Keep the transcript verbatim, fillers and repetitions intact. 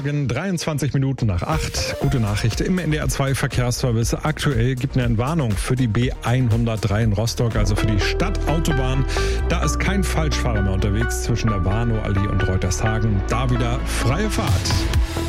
Morgen, dreiundzwanzig Minuten nach acht. Gute Nachricht im N D R zwei Verkehrsservice. Aktuell gibt eine Warnung für die B hundertdrei in Rostock, also für die Stadtautobahn. Da ist kein Falschfahrer mehr unterwegs zwischen der Warnow-Allee und Reutershagen. Da wieder freie Fahrt.